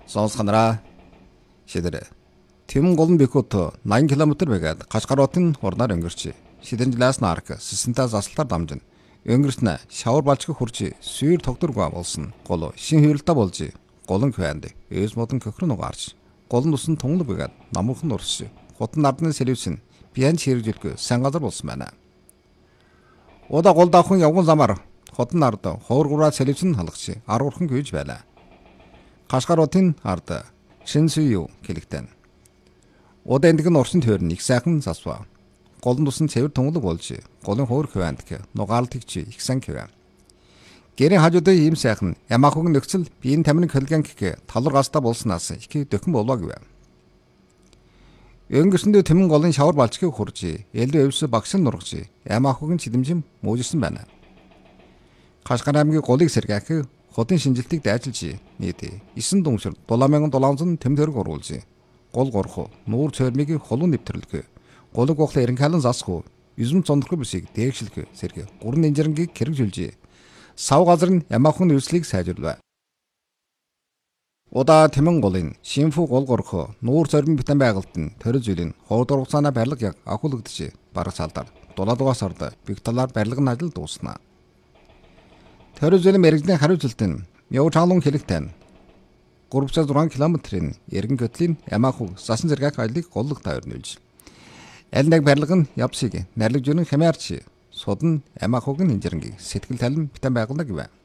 Сонсгонараа шидэрэ. Тэм голн бикото 80 км байгаад Кашгаруутын урнаар өнгөрч. Шидэнжлаас нарк сисэнтаа заслалтаар дамжин. Өнгөрснө шавар балчг хурж сүйр тогтургаа болсон. Гол шин хөвөлтө болж голн хвэнд. Эс модон көхрөн угаарч. Голн усан тунглаг байгаад намуухан урсж. Хотон нардны сэлвсэн биан чирэгжүүлэх сан газар болсон байна. Ода гол давхан явган замаар хотон нард хооргураа сэлвсэн халгач 13хан гүйж байлаа. Кашгаруутын ард Шинсүю гэлэгтэн. Ода эндгэн орчин тойрон их сайхан засва. Голн тусан цэвэр тунгалаг болж голын хоор хвэнд нугаалтгч их сан хэвэ. Гэрийн хажуудын ийм сайхан ямаахуг нөхцөл биеийн тамирын колган гэх талургааста болсноос их дөхөн болоо гэв. Өнгөрсөндөө тэмэн голын шавар балчгийг хурж, элдв өвс багшин нургаж, ямаахуг чидэмжим муужсан байна. Кашгар аймгийн голыг сэргээх хотын шинжилтийг дайжилж нийт 9 дүншир 7700 тэмдэрэг оруулж, гол горох, нуур цойрмыг холон нэвтрлэх, голыг ухлаа эренхалан засах, юзэм цондрох бисийг дээвшлэх зэрэг гурван инжирэнгийг хэрэгжүүлж, сав газар нь ямаахын үйлслийг сайжруулв. Удаа тэмэн голын шинфүү гол горох, нуур цойрмын битэн байгальд нь төрөл зүйлийн ховд ургацаана барилга яг ахуулагдж, бараг салдар дулаадугаас орд биг талаар барилгын ажил дуусна. Төрөл зүйлийн мэрэгжлийн хариуцлалтын Мяучанлун хэлэгтэн 306 км-ийн эргэн көтлийн ямаахуг засан зэрэг ажлыг голлог тайрнуулж. Аль нэг барилга нь явсыг нэрлэг жүрэн хэмээрч судан ямаахуг нь инжирэнгийг сэтгэл талан битэн байгуулна гэв.